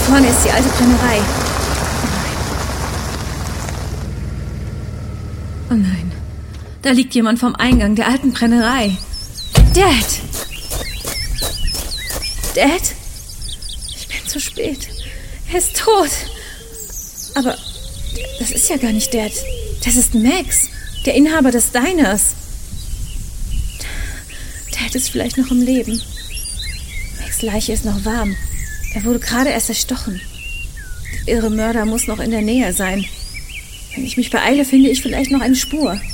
vorne ist die alte Brennerei. Oh nein. Da liegt jemand vom Eingang der alten Brennerei. Dad! Dad? Ich bin zu spät. Er ist tot. Aber das ist ja gar nicht Dad. Das ist Max, der Inhaber des Diners. Dad ist vielleicht noch im Leben. Max' Leiche ist noch warm. Er wurde gerade erst erstochen. Der irre Mörder muss noch in der Nähe sein. Wenn ich mich beeile, finde ich vielleicht noch eine Spur.